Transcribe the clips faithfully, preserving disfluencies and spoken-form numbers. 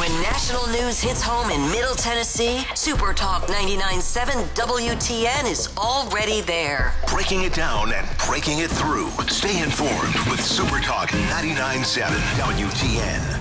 When national news hits home in Middle Tennessee, Super Talk ninety-nine point seven W T N is already there. Breaking it down and breaking it through. Stay informed with Super Talk ninety-nine point seven W T N.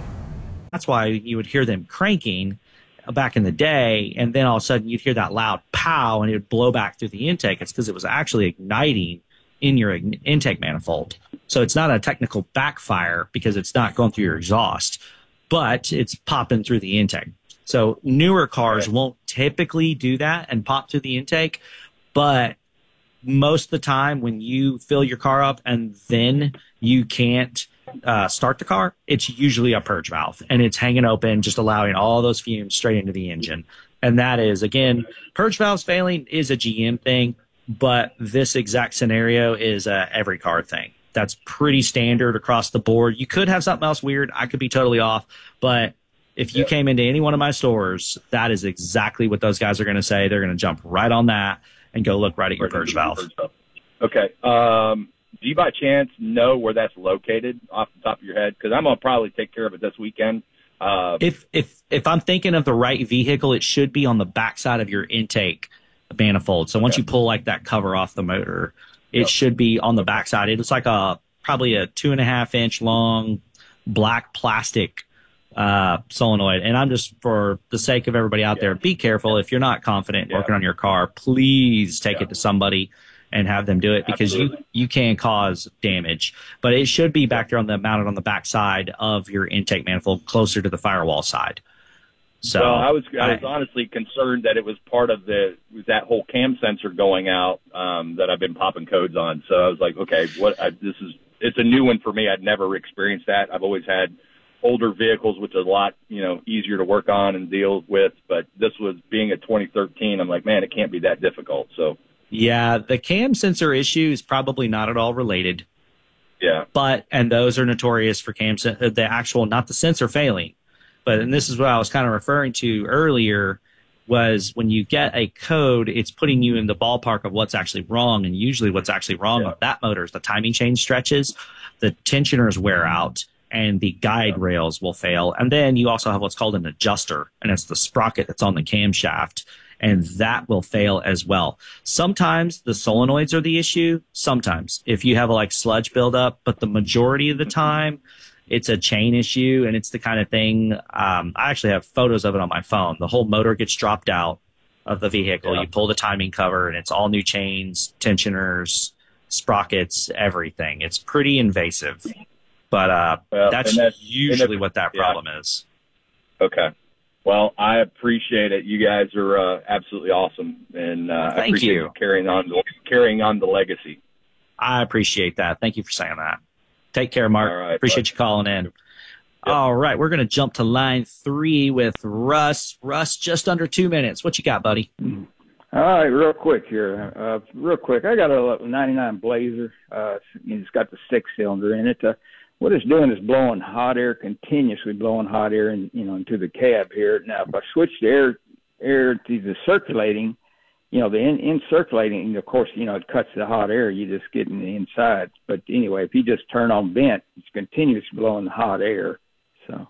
That's why you would hear them cranking back in the day, and then all of a sudden you'd hear that loud pow, and it would blow back through the intake. It's because it was actually igniting in your intake manifold. So it's not a technical backfire because it's not going through your exhaust, but it's popping through the intake. So newer cars right. won't typically do that and pop through the intake, but most of the time when you fill your car up and then you can't uh, start the car, it's usually a purge valve, and it's hanging open, just allowing all those fumes straight into the engine. And that is, again, purge valves failing is a G M thing, but this exact scenario is a every car thing. That's pretty standard across the board. You could have something else weird. I could be totally off, but if you yeah. came into any one of my stores, that is exactly what those guys are going to say. They're going to jump right on that and go look right at your purge valve. Okay. Um, do you by chance know where that's located off the top of your head? Because I'm going to probably take care of it this weekend. Uh, if if if I'm thinking of the right vehicle, it should be on the backside of your intake manifold. So once okay. you pull like that cover off the motor, it yep. should be on the backside. It's like a probably a two and a half inch long black plastic uh, solenoid. And I'm just, for the sake of everybody out yeah. there, be careful. If you're not confident yeah. working on your car, please take yeah. it to somebody and have them do it, because Absolutely. you you can cause damage. But it should be back there on the mounted on the backside of your intake manifold, closer to the firewall side. So well, I was I was I, honestly concerned that it was part of the that whole cam sensor going out um, that I've been popping codes on. So I was like, okay, what I, this is it's a new one for me. I'd never experienced that. I've always had older vehicles, which is a lot you know easier to work on and deal with. But this was being a twenty thirteen. I'm like, man, it can't be that difficult. So yeah, the cam sensor issue is probably not at all related. Yeah, but and those are notorious for cam the actual not the sensor failing. But, and this is what I was kind of referring to earlier, was when you get a code, it's putting you in the ballpark of what's actually wrong. And usually what's actually wrong yeah. with that motor is the timing chain stretches, the tensioners wear out, and the guide yeah. rails will fail. And then you also have what's called an adjuster, and it's the sprocket that's on the camshaft, and that will fail as well. Sometimes the solenoids are the issue. Sometimes if you have a like sludge buildup, but the majority of the time, it's a chain issue, and it's the kind of thing, um, I actually have photos of it on my phone. The whole motor gets dropped out of the vehicle. Yeah. You pull the timing cover, and it's all new chains, tensioners, sprockets, everything. It's pretty invasive, but uh, well, that's, that's usually what that problem yeah. is. Okay. Well, I appreciate it. You guys are uh, absolutely awesome, and uh, Thank I appreciate you. you carrying on, carrying on the legacy. I appreciate that. Thank you for saying that. Take care, Mark. All right, Appreciate bud. you calling in. Yep. All right, we're going to jump to line three with Russ. Russ, just under two minutes. What you got, buddy? All right, real quick here. Uh, real quick, I got a ninety-nine Blazer. Uh, it's got the six-cylinder in it. Uh, what it's doing is blowing hot air, continuously blowing hot air in, you know, into the cab here. Now, if I switch the air, air to the circulating, you know, the in, in circulating, of course, you know, it cuts the hot air. You just get in the inside. But anyway, if you just turn on vent, it's continuously blowing the hot air. So.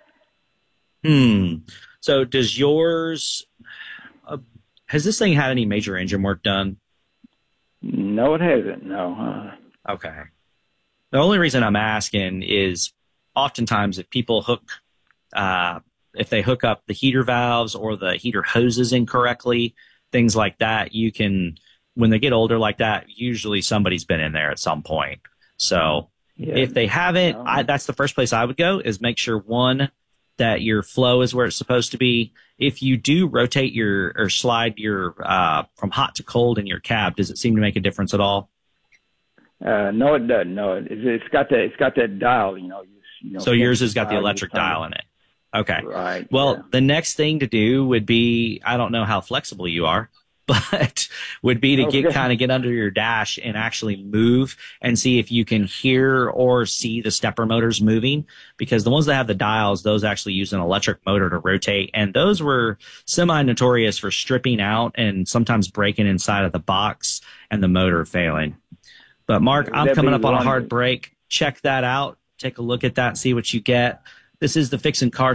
Hmm. So does yours, uh, has this thing had any major engine work done? No, it hasn't. No. Uh, okay. The only reason I'm asking is oftentimes if people hook, uh, if they hook up the heater valves or the heater hoses incorrectly, things like that, you can, when they get older like that, usually somebody's been in there at some point. So yeah. if they haven't, I, that's the first place I would go, is make sure, one, that your flow is where it's supposed to be. If you do rotate your or slide your uh, from hot to cold in your cab, does it seem to make a difference at all? Uh, no, it doesn't. No, it, it's got that. It's got that dial. You know. You, you know so yours has got the electric dial in it. Okay. Right. Well, yeah. the next thing to do would be, I don't know how flexible you are, but would be to okay. get kind of get under your dash and actually move and see if you can hear or see the stepper motors moving, because the ones that have the dials, those actually use an electric motor to rotate. And those were semi-notorious for stripping out and sometimes breaking inside of the box and the motor failing. But Mark, I'm coming up on a hard break. Check that out. Take a look at that and see what you get. This is the Fixin' Car